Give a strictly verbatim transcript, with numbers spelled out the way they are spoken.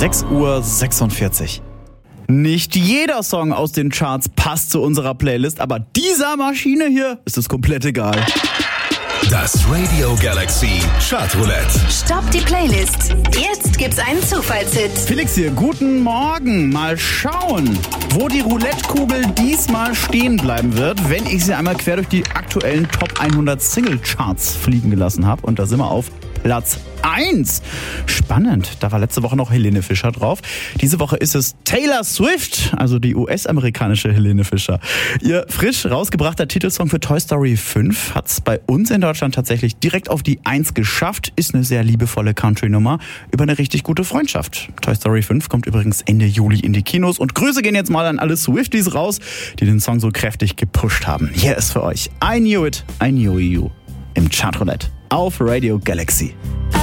sechs Uhr sechsundvierzig. Nicht jeder Song aus den Charts passt zu unserer Playlist, aber dieser Maschine hier ist es komplett egal. Das Radio Galaxy Chartroulette. Stopp die Playlist. Jetzt gibt's einen Zufallshit. Felix hier, guten Morgen. Mal schauen, wo die Roulette-Kugel diesmal stehen bleiben wird, wenn ich sie einmal quer durch die aktuellen Top hundert Single-Charts fliegen gelassen habe. Und da sind wir auf Platz eins. Spannend, da war letzte Woche noch Helene Fischer drauf. Diese Woche ist es Taylor Swift, also die U S-amerikanische Helene Fischer. Ihr frisch rausgebrachter Titelsong für Toy Story fünf hat es bei uns in Deutschland tatsächlich direkt auf die eins geschafft. Ist eine sehr liebevolle Country-Nummer über eine richtig gute Freundschaft. Toy Story fünf kommt übrigens Ende Juli in die Kinos. Und Grüße gehen jetzt mal an alle Swifties raus, die den Song so kräftig gepusht haben. Hier ist für euch I Knew It, I Knew You im Chartroulette auf Radio Galaxy.